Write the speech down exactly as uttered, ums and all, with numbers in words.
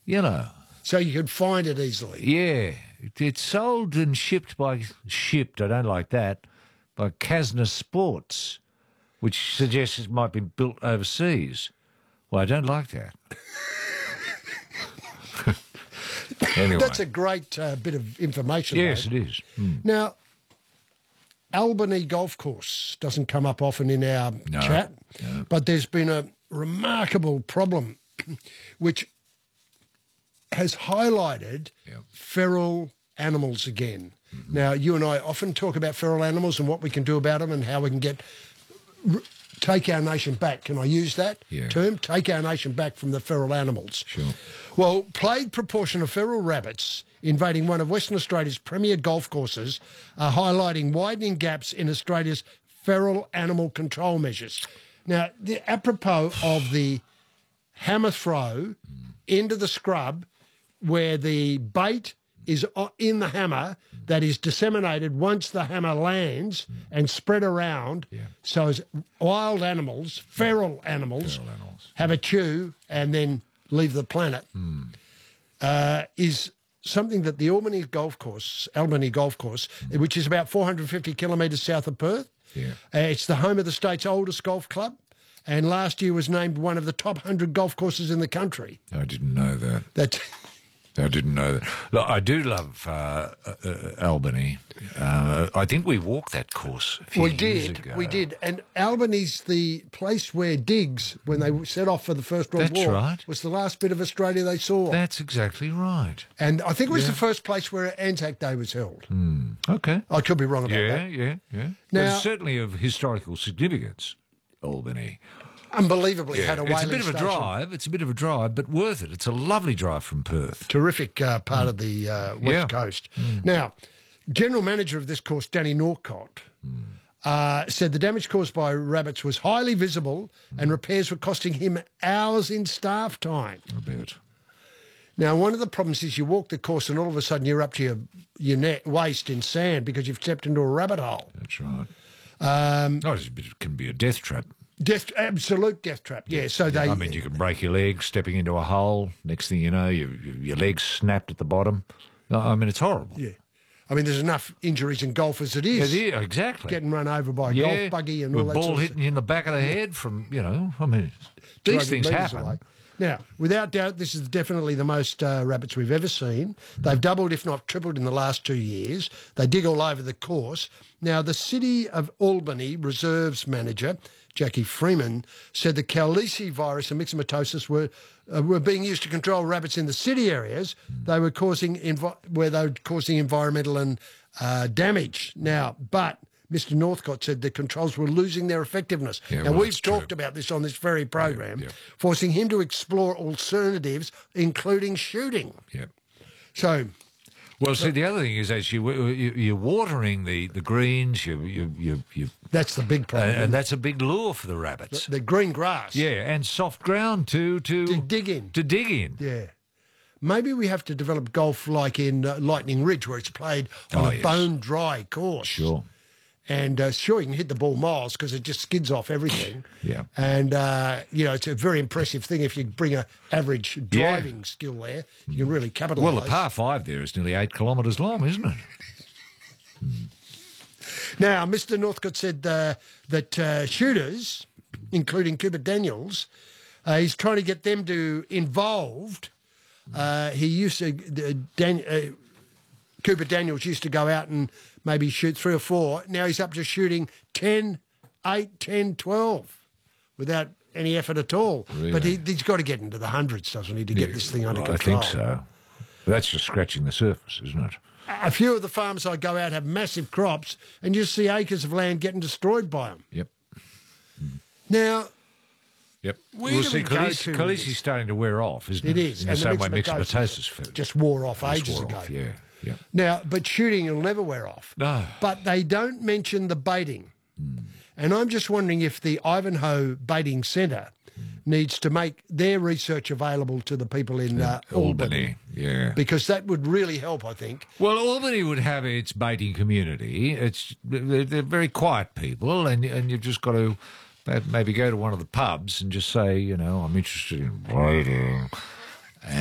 you know. So you could find it easily. Yeah. It, it's sold and shipped by, shipped, I don't like that, by Casna Sports, which suggests it might be built overseas. Well, I don't like that. Anyway. That's a great uh, bit of information. Yes, mate. it is. Mm. Now, Albany Golf Course doesn't come up often in our No, chat, no. but there's been a remarkable problem which has highlighted Yep. feral animals again. Mm-hmm. Now, you and I often talk about feral animals and what we can do about them and how we can get take our nation back. Can I use that Yeah. term? Take our nation back from the feral animals. Sure. Well, plagued proportion of feral rabbits invading one of Western Australia's premier golf courses are highlighting widening gaps in Australia's feral animal control measures. Now, the, apropos of the hammer throw into the scrub where the bait is o- in the hammer that is disseminated once the hammer lands and spread around. Yeah. So as wild animals, feral animals, Feral animals. have a chew and then leave the planet, Mm. uh, is something that the Albany Golf Course, Albany Golf Course, which is about four hundred fifty kilometres south of Perth. Yeah. Uh, it's the home of the state's oldest golf club, and last year was named one of the top one hundred golf courses in the country. I didn't know that. That I didn't know that. Look, I do love uh, uh, Albany. Uh, I think we walked that course a few we years did, ago. we did. And Albany's the place where Diggs, when they set off for the First World That's War, right. was the last bit of Australia they saw. That's exactly right. and I think it was Yeah. the first place where Anzac Day was held. Mm. Okay. I could be wrong about Yeah, that. yeah, yeah. Now- Well, it's certainly of historical significance, Albany. Unbelievably had a It's a whaling bit of a station. drive. It's a bit of a drive, but worth it. It's a lovely drive from Perth. Terrific uh, part of the uh, West Yeah. Coast. Now, General Manager of this course, Danny Norcott, uh, said the damage caused by rabbits was highly visible and repairs were costing him hours in staff time. I bet. Now, one of the problems is you walk the course and all of a sudden you're up to your, your net, waist in sand because you've stepped into a rabbit hole. That's right. Um, Oh, it's a bit- it can be a death trap. death, absolute death trap, yeah. So they, I mean, you can break your leg stepping into a hole. Next thing you know, you, you, your leg's snapped at the bottom. No, I mean, it's horrible. yeah. I mean, there's enough injuries in golf as it is. Yeah, exactly. Getting run over by a yeah, golf buggy and all with that ball sort of hitting you in the back of the head from, you know, I mean, two these hundred things metres happen. away. Now, without doubt, this is definitely the most uh, rabbits we've ever seen. They've doubled, if not tripled, in the last two years. They dig all over the course. Now, the City of Albany Reserves Manager, Jackie Freeman, said the Cowlesi virus and myxomatosis were uh, were being used to control rabbits in the city areas. They were causing envi- where they were causing environmental and uh, damage. Now, but Mister Northcott said the controls were losing their effectiveness. Yeah, now, well, we've that's true. talked about this on this very program, yeah. forcing him to explore alternatives, including shooting. Yeah. So, Well, see, the other thing is as you, you you're watering the, the greens, you you you, you that's the big uh, problem. and that's a big lure for the rabbits. the green grass. Yeah, and soft ground to to, To dig in. To dig in. Yeah. Maybe we have to develop golf like in uh, Lightning Ridge, where it's played on Oh, a yes. bone-dry course. Sure. And uh, sure, you can hit the ball miles because it just skids off everything. Yeah. And, uh, you know, it's a very impressive thing if you bring a average Yeah. driving skill there. You can really capitalise. Well, the par five there is nearly eight kilometres long, isn't it? Now, Mister Northcott said uh, that uh, shooters, including Cooper Daniels, uh, he's trying to get them to involved. Uh, he used to, uh, Dan, uh, Cooper Daniels used to go out and maybe shoot three or four. Now he's up to shooting ten, eight, ten, twelve without any effort at all. Really? But he, he's got to get into the hundreds, doesn't he, to get this thing under I control? think so. That's just scratching the surface, isn't it? A few of the farms I go out have massive crops, and you see acres of land getting destroyed by them. Yep. Now, Yep. Where well, do see, we go Khaleesi- to with Khaleesi's this? starting to wear off, isn't It it? is, In the and the same way myxomatosis myxomatosis just wore off just ages wore ago. off, Yeah, yeah. Now, but shooting will never wear off. No. But they don't mention the baiting. Hmm. And I'm just wondering if the Ivanhoe Baiting Centre needs to make their research available to the people in uh, Albany. Albany, yeah. Because that would really help, I think. Well, Albany would have its baiting community. It's they're, they're very quiet people, and and you've just got to maybe go to one of the pubs and just say, you know, I'm interested in baiting.